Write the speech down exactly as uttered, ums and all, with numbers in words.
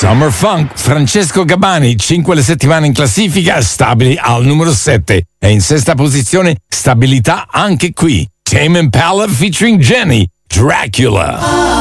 Summer Funk, Francesco Gabbani, cinque le settimane in classifica, stabili al numero sette. E in sesta posizione, stabilità anche qui. Tame Impala featuring Jenny, Dracula.